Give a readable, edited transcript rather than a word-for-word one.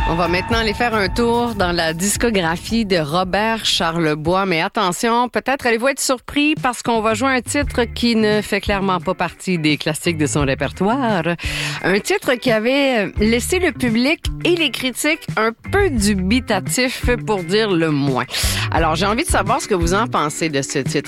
On va maintenant aller faire un tour dans la discographie de Robert Charlebois. Mais attention, peut-être allez-vous être surpris parce qu'on va jouer un titre qui ne fait clairement pas partie des classiques de son répertoire. Un titre qui avait laissé le public et les critiques un peu dubitatifs pour dire le moins. Alors, j'ai envie de savoir ce que vous en pensez de ce titre.